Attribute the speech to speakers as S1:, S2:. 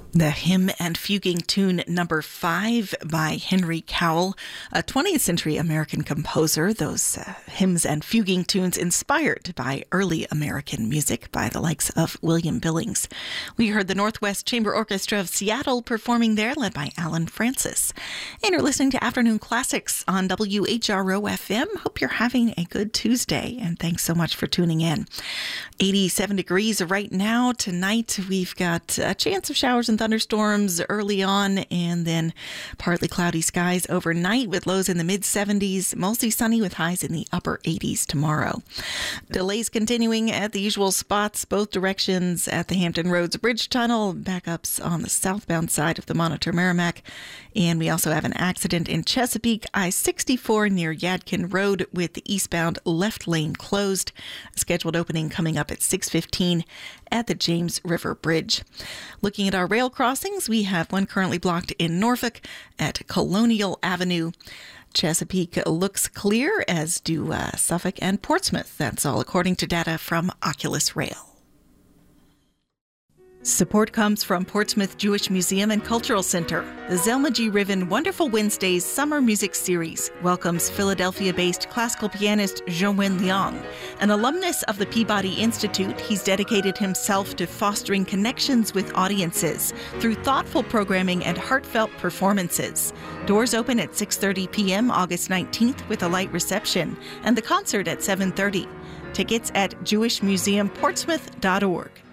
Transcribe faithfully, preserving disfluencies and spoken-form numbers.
S1: The Hymn and Fuguing Tune number five by Henry Cowell, a twentieth century American composer. Those uh, hymns and fuguing tunes inspired by early American music by the likes of William Billings. We heard the Northwest Chamber Orchestra of Seattle performing there, led by Alan Francis. And you're listening to Afternoon Classics on W H R O F M. Hope you're having a good Tuesday, and thanks so much for tuning in. eighty-seven degrees right now. Tonight we've got a chance of showers and thunderstorms early on, and then partly cloudy skies overnight with lows in the mid seventies, mostly sunny with highs in the upper eighties tomorrow. Delays continuing at the usual spots, both directions at the Hampton Roads Bridge Tunnel, backups on the southbound side of the Monitor Merrimack, and we also have an accident in Chesapeake, I sixty-four near Yadkin Road with the eastbound left lane closed. A scheduled opening coming up at six fifteen at the James River Bridge. Looking at our rail crossings, we have one currently blocked in Norfolk at Colonial Avenue. Chesapeake looks clear, as do uh, Suffolk and Portsmouth. That's all according to data from Oculus Rail. Support comes from Portsmouth Jewish Museum and Cultural Center. The Zelma G. Riven Wonderful Wednesdays Summer Music Series welcomes Philadelphia-based classical pianist Zhongwen Liang. An alumnus of the Peabody Institute, he's dedicated himself to fostering connections with audiences through thoughtful programming and heartfelt performances. Doors open at six thirty p.m. August nineteenth with a light reception, and the concert at seven thirty. Tickets at jewish museum portsmouth dot org.